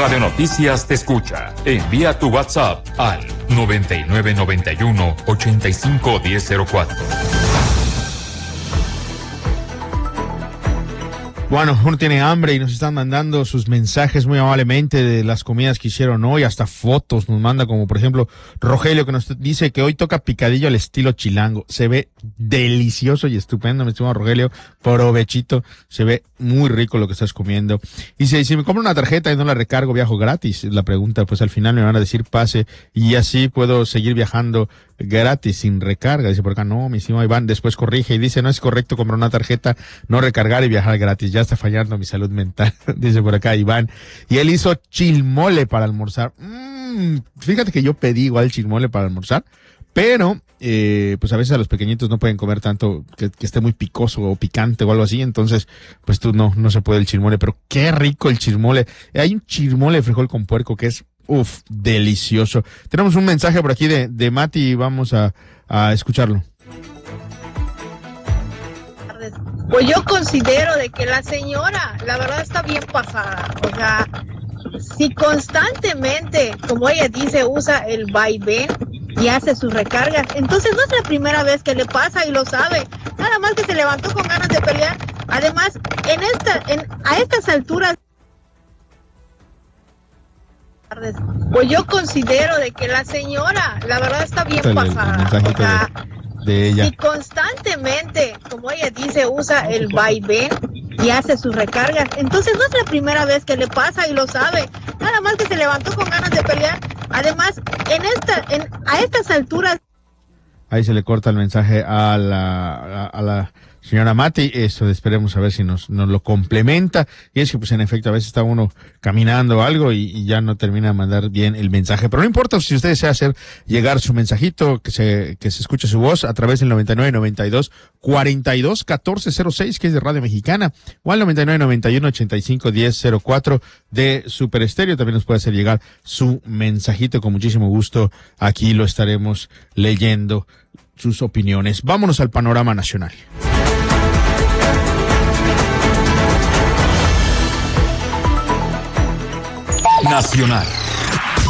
Radio Noticias te escucha. Envía tu WhatsApp al 9991-851004. Bueno, uno tiene hambre y nos están mandando sus mensajes muy amablemente de las comidas que hicieron hoy, hasta fotos nos manda, como por ejemplo Rogelio, que nos dice que hoy toca picadillo al estilo chilango. Se ve delicioso y estupendo, mi estimado Rogelio, provechito, se ve muy rico lo que estás comiendo. Y si me compro una tarjeta y no la recargo, ¿viajo gratis? La pregunta, pues al final me van a decir pase y así puedo seguir viajando gratis sin recarga. Dice por acá, no, mi estimado Iván, después corrige y dice, no es correcto comprar una tarjeta, no recargar y viajar gratis. Ya está fallando mi salud mental, dice por acá Iván. Y él hizo chilmole para almorzar. Fíjate que yo pedí igual chilmole para almorzar, pero pues a veces a los pequeñitos no pueden comer tanto que esté muy picoso o picante o algo así, entonces pues tú no se puede el chilmole, pero qué rico el chilmole. Hay un chilmole de frijol con puerco que es delicioso. Tenemos un mensaje por aquí de Mati y vamos a escucharlo. Pues yo considero de que la señora, la verdad, está bien pasada. O sea, si constantemente, como ella dice, usa el vaivén y hace sus recargas, entonces no es la primera vez que le pasa y lo sabe. Nada más que se levantó con ganas de pelear. Además, a estas alturas, pues yo considero de que la señora, la verdad, está bien pasada. O sea, de ella. Si constantemente, como ella dice, usa el vaivén y hace sus recargas, entonces no es la primera vez que le pasa y lo sabe. Nada más que se levantó con ganas de pelear. Además, a estas alturas. Ahí se le corta el mensaje a la señora Mati. Eso esperemos a ver si nos lo complementa. Y es que pues en efecto a veces está uno caminando o algo y ya no termina de mandar bien el mensaje. Pero no importa, si usted desea hacer llegar su mensajito, que se escuche su voz a través del 9992-421406, que es de Radio Mexicana, o al 9991-851004 de Super Estéreo. También nos puede hacer llegar su mensajito con muchísimo gusto. Aquí lo estaremos leyendo sus opiniones. Vámonos al panorama nacional. Nacional.